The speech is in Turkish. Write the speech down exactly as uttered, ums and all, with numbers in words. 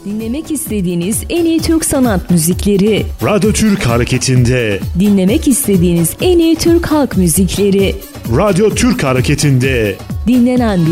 Dinlemek istediğiniz en iyi Türk sanat müzikleri. Radyo Türk Hareketi'nde. Dinlemek istediğiniz en iyi Türk halk müzikleri. Radyo Türk Hareketi'nde. Dinlenen